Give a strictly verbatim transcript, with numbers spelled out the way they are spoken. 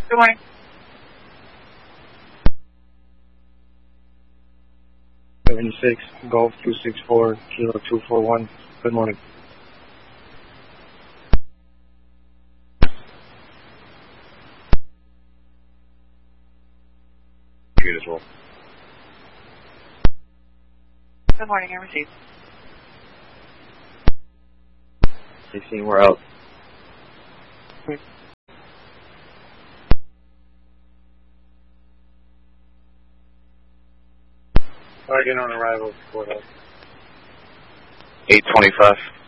Good morning. seventy-six, Golf two six four, Kilo two four one. Good morning. Good as well. Good morning, I received. sixteen, we're out. Target on arrival, four eight twenty-five.